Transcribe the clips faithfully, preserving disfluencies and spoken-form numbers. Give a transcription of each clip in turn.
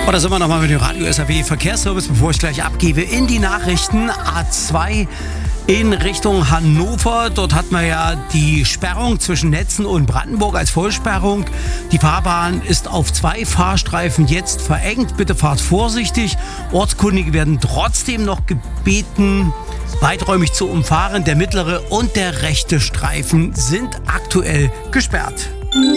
Und da sind wir nochmal mit dem Radio S A W Verkehrsservice, bevor ich gleich abgebe in die Nachrichten. A zwei in Richtung Hannover. Dort hat man ja die Sperrung zwischen Netzen und Brandenburg als Vollsperrung. Die Fahrbahn ist auf zwei Fahrstreifen jetzt verengt. Bitte fahrt vorsichtig. Ortskundige werden trotzdem noch gebeten, weiträumig zu umfahren. Der mittlere und der rechte Streifen sind aktuell gesperrt.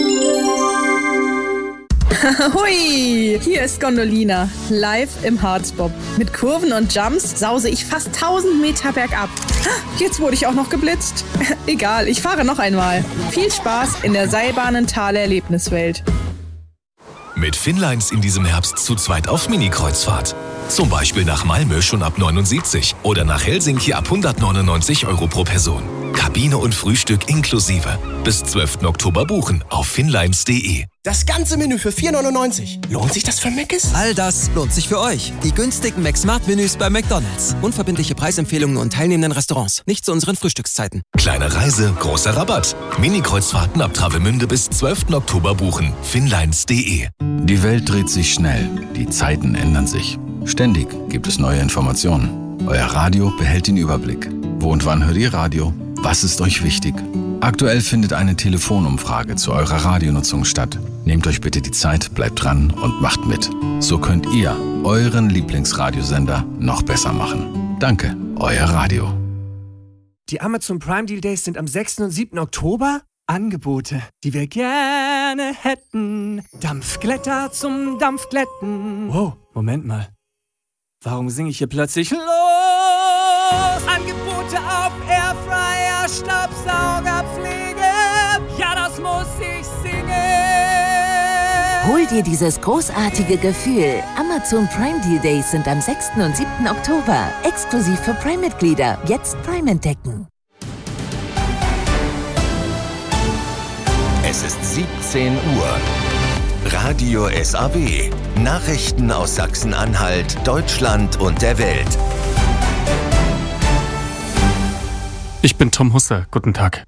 Hui, hier ist Gondolina, live im Harzbob. Mit Kurven und Jumps sause ich fast tausend Meter bergab. Jetzt wurde ich auch noch geblitzt. Egal, ich fahre noch einmal. Viel Spaß in der Seilbahnentaler Erlebniswelt. Mit Finnlines in diesem Herbst zu zweit auf Mini-Kreuzfahrt. Zum Beispiel nach Malmö schon ab neunundsiebzig oder nach Helsinki ab hundertneunundneunzig Euro pro Person. Kabine und Frühstück inklusive. Bis zwölften Oktober buchen auf finnlines punkt de. Das ganze Menü für vier neunundneunzig. Lohnt sich das für Mc's? All das lohnt sich für euch. Die günstigen McSmart-Menüs bei McDonald's. Unverbindliche Preisempfehlungen und teilnehmenden Restaurants. Nicht zu unseren Frühstückszeiten. Kleine Reise, großer Rabatt. Mini-Kreuzfahrten ab Travemünde bis zwölften Oktober buchen. finnlines punkt de. Die Welt dreht sich schnell. Die Zeiten ändern sich. Ständig gibt es neue Informationen. Euer Radio behält den Überblick. Wo und wann hört ihr Radio? Was ist euch wichtig? Aktuell findet eine Telefonumfrage zu eurer Radionutzung statt. Nehmt euch bitte die Zeit, bleibt dran und macht mit. So könnt ihr euren Lieblingsradiosender noch besser machen. Danke, euer Radio. Die Amazon Prime Deal Days sind am sechsten und siebten Oktober. Angebote, die wir gerne hätten. Dampfglätter zum Dampfglätten. Wow, Moment mal. Warum singe ich hier plötzlich los? Angebote auf Airfryer, Staubsaugerpflege. Ja, das muss ich singen. Hol dir dieses großartige Gefühl. Amazon Prime Deal Days sind am sechsten und siebten Oktober. Exklusiv für Prime-Mitglieder. Jetzt Prime entdecken. Es ist siebzehn Uhr. Radio S A W. Nachrichten aus Sachsen-Anhalt, Deutschland und der Welt. Ich bin Tom Husse. Guten Tag.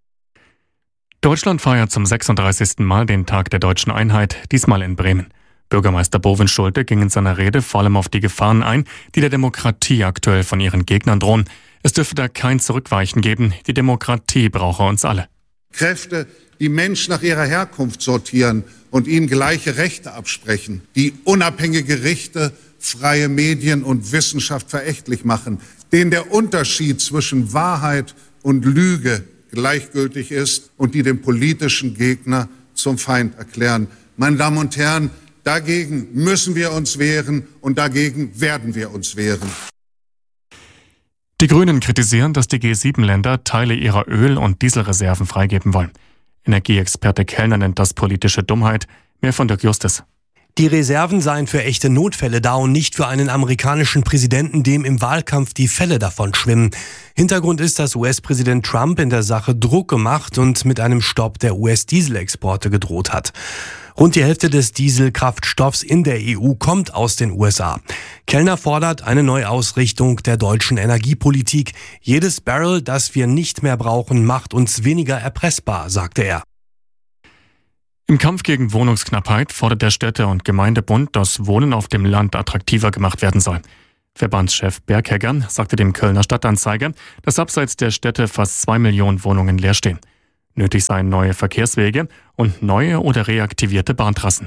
Deutschland feiert zum sechsunddreißigsten Mal den Tag der deutschen Einheit, diesmal in Bremen. Bürgermeister Bovenschulte ging in seiner Rede vor allem auf die Gefahren ein, die der Demokratie aktuell von ihren Gegnern drohen. Es dürfe da kein Zurückweichen geben. Die Demokratie brauche uns alle. Kräfte, die Menschen nach ihrer Herkunft sortieren und ihnen gleiche Rechte absprechen, die unabhängige Gerichte, freie Medien und Wissenschaft verächtlich machen, denen der Unterschied zwischen Wahrheit und Lüge gleichgültig ist und die den politischen Gegner zum Feind erklären. Meine Damen und Herren, dagegen müssen wir uns wehren und dagegen werden wir uns wehren. Die Grünen kritisieren, dass die G sieben Länder Teile ihrer Öl- und Dieselreserven freigeben wollen. Energieexperte Kellner nennt das politische Dummheit. Mehr von Dirk Justus. Die Reserven seien für echte Notfälle da und nicht für einen amerikanischen Präsidenten, dem im Wahlkampf die Fälle davon schwimmen. Hintergrund ist, dass U S-Präsident Trump in der Sache Druck gemacht und mit einem Stopp der U S-Dieselexporte gedroht hat. Rund die Hälfte des Dieselkraftstoffs in der E U kommt aus den U S A. Kellner fordert eine Neuausrichtung der deutschen Energiepolitik. Jedes Barrel, das wir nicht mehr brauchen, macht uns weniger erpressbar, sagte er. Im Kampf gegen Wohnungsknappheit fordert der Städte- und Gemeindebund, dass Wohnen auf dem Land attraktiver gemacht werden soll. Verbandschef Berghegger sagte dem Kölner Stadtanzeiger, dass abseits der Städte fast zwei Millionen Wohnungen leer stehen. Nötig seien neue Verkehrswege und neue oder reaktivierte Bahntrassen.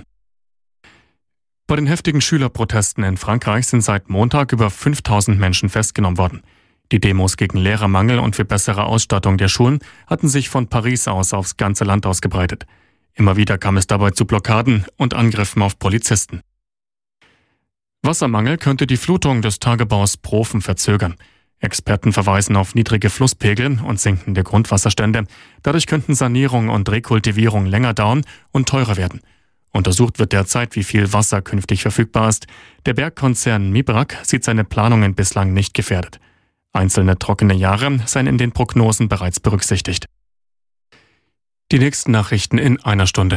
Bei den heftigen Schülerprotesten in Frankreich sind seit Montag über fünftausend Menschen festgenommen worden. Die Demos gegen Lehrermangel und für bessere Ausstattung der Schulen hatten sich von Paris aus aufs ganze Land ausgebreitet. Immer wieder kam es dabei zu Blockaden und Angriffen auf Polizisten. Wassermangel könnte die Flutung des Tagebaus Profen verzögern. Experten verweisen auf niedrige Flusspegel und sinkende Grundwasserstände. Dadurch könnten Sanierung und Rekultivierung länger dauern und teurer werden. Untersucht wird derzeit, wie viel Wasser künftig verfügbar ist. Der Bergkonzern Mibrak sieht seine Planungen bislang nicht gefährdet. Einzelne trockene Jahre seien in den Prognosen bereits berücksichtigt. Die nächsten Nachrichten in einer Stunde.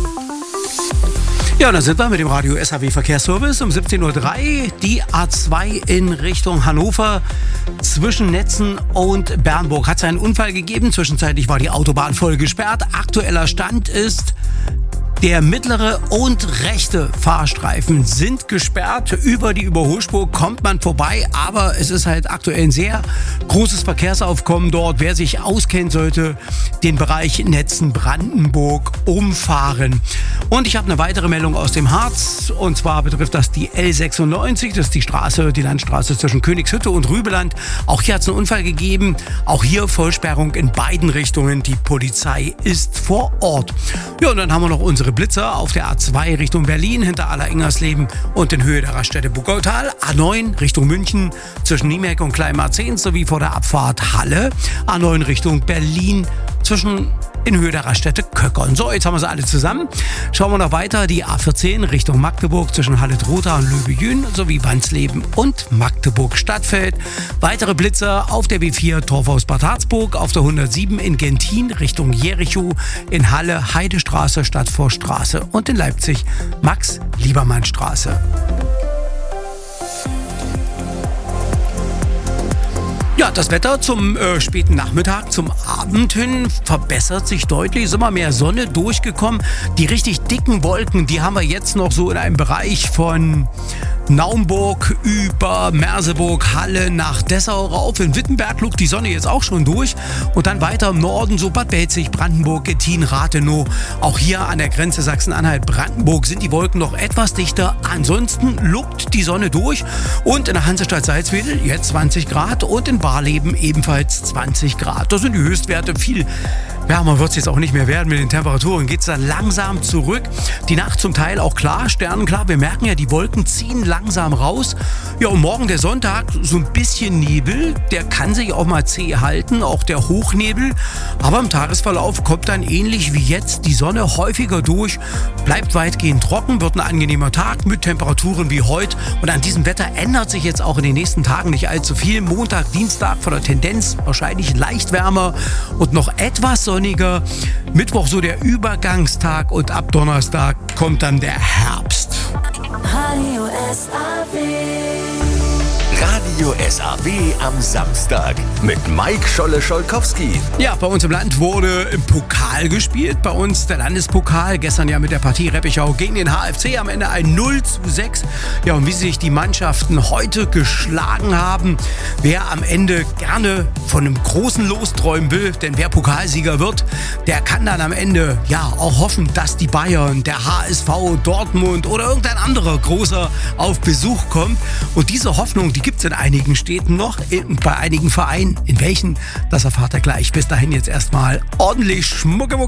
Ja, und dann sind wir mit dem Radio S A W Verkehrsservice um siebzehn Uhr drei. Die A zwei in Richtung Hannover zwischen Netzen und Bernburg hat es einen Unfall gegeben. Zwischenzeitlich war die Autobahn voll gesperrt. Aktueller Stand ist Der mittlere und rechte Fahrstreifen sind gesperrt. Über die Überholspur kommt man vorbei, aber es ist halt aktuell ein sehr großes Verkehrsaufkommen dort. Wer sich auskennt, sollte den Bereich Netzen-Brandenburg umfahren. Und ich habe eine weitere Meldung aus dem Harz, und zwar betrifft das die L sechsundneunzig. Das ist die Straße, die Landstraße zwischen Königshütte und Rübeland. Auch hier hat es einen Unfall gegeben. Auch hier Vollsperrung in beiden Richtungen. Die Polizei ist vor Ort. Ja, und dann haben wir noch unsere Blitzer auf der A zwei Richtung Berlin hinter Aller-Ingersleben und in Höhe der Raststätte Bugautal. A neun Richtung München zwischen Niemek und Kleinmarzehns sowie vor der Abfahrt Halle. A neun Richtung Berlin zwischen in Höhe der Raststätte Köckern. So, jetzt haben wir sie alle zusammen. Schauen wir noch weiter. Die A vierzehn Richtung Magdeburg zwischen Halle-Trotha und Löwe-Jün sowie Wansleben und Magdeburg-Stadtfeld. Weitere Blitzer auf der B vier Torfhaus-Bad Harzburg, auf der hundertsieben in Gentin Richtung Jerichow, in Halle Heidestraße, Stadtforststraße und in Leipzig Max-Liebermann-Straße. Ja, das Wetter zum äh, späten Nachmittag, zum Abend hin verbessert sich deutlich. Ist immer mehr Sonne durchgekommen. Die richtig dicken Wolken, die haben wir jetzt noch so in einem Bereich von Naumburg über Merseburg, Halle nach Dessau rauf. In Wittenberg lugt die Sonne jetzt auch schon durch. Und dann weiter im Norden, so Bad Belzig, Brandenburg, Gittin, Rathenow. Auch hier an der Grenze Sachsen-Anhalt-Brandenburg sind die Wolken noch etwas dichter. Ansonsten lugt die Sonne durch. Und in der Hansestadt Salzwedel jetzt zwanzig Grad und in Barleben ebenfalls zwanzig Grad. Das sind die Höchstwerte. Viel wärmer wird es jetzt auch nicht mehr werden. Mit den Temperaturen geht es dann langsam zurück. Die Nacht zum Teil auch klar, sternenklar. Wir merken ja, die Wolken ziehen langsam raus. Ja, und morgen der Sonntag, so ein bisschen Nebel. Der kann sich auch mal zäh halten, auch der Hochnebel. Aber im Tagesverlauf kommt dann ähnlich wie jetzt die Sonne häufiger durch. Bleibt weitgehend trocken, wird ein angenehmer Tag mit Temperaturen wie heute. Und an diesem Wetter ändert sich jetzt auch in den nächsten Tagen nicht allzu viel. Montag, Dienstag von der Tendenz wahrscheinlich leicht wärmer und noch etwas sonniger. Mittwoch so der Übergangstag und ab Donnerstag kommt dann der Herbst. Radio S A W. Radio S A W am Samstag mit Mike Scholle-Scholkowski. Ja, bei uns im Land wurde im Pokal gespielt. Bei uns der Landespokal. Gestern ja mit der Partie Reppichau gegen den H F C. Am Ende ein null zu sechs. Ja, und wie sich die Mannschaften heute geschlagen haben. Wer am Ende gerne von einem großen Los träumen will, denn wer Pokalsieger wird, der kann dann am Ende ja auch hoffen, dass die Bayern, der H S V, Dortmund oder irgendein anderer großer auf Besuch kommt. Und diese Hoffnung, die gibt es in einigen Städten noch, bei einigen Vereinen. In welchen, das erfahrt ihr gleich. Bis dahin jetzt erstmal ordentlich Schmuckemucke.